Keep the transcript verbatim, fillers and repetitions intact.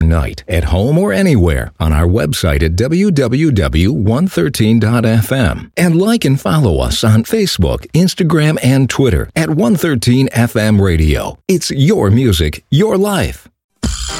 night, at home or anywhere, on our website at w w w dot one thirteen dot f m. And like and follow us on Facebook, Instagram, and Twitter at one thirteen F M Radio. It's your music, your life.